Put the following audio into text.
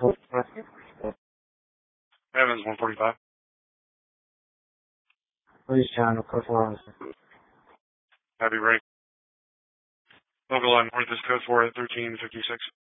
Evans 145. Police channel, code 4 officer. Happy break. Local line north is code 4 at 1356.